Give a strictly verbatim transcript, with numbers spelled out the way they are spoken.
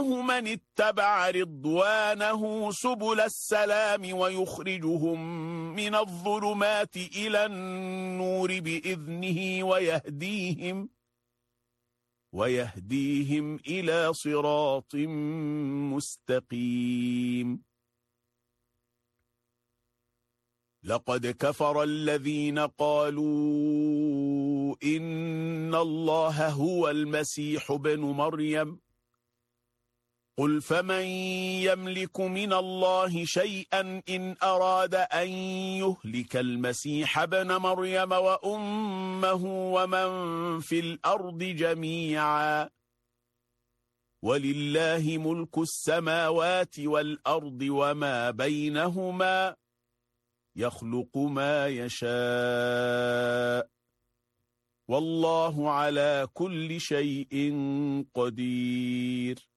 من اتبع رضوانه سبل السلام ويخرجهم من الظلمات إلى النور بإذنه ويهديهم ويهديهم إلى صراط مستقيم. لقد كفر الذين قالوا إن الله هو المسيح ابن مريم قل فمن يملك من الله شيئا إن أراد أن يهلك المسيح ابن مريم وأمه ومن في الأرض جميعا ولله ملك السماوات والأرض وما بينهما يخلق ما يشاء والله على كل شيء قدير.